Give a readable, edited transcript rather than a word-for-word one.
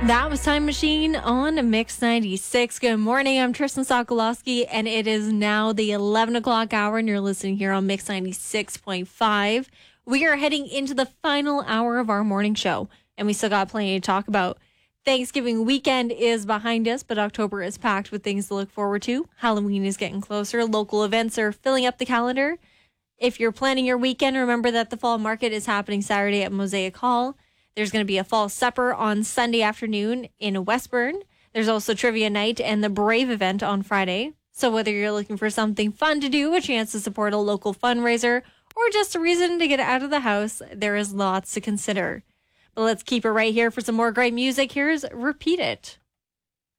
That was Time Machine on Mix 96. Good morning. I'm Tristan Sokolowski, and it is now the 11 o'clock hour, and you're listening here on Mix 96.5. We are heading into the final hour of our morning show, and we still got plenty to talk about. Thanksgiving weekend is behind us, but October is packed with things to look forward to. Halloween is getting closer. Local events are filling up the calendar. If you're planning your weekend, remember that the fall market is happening Saturday at Mosaic Hall. There's going to be a fall supper on Sunday afternoon in Westburn. There's also trivia night and the Brave event on Friday. So whether you're looking for something fun to do, a chance to support a local fundraiser, or just a reason to get out of the house, there is lots to consider. But let's keep it right here for some more great music. Here's Repeat It.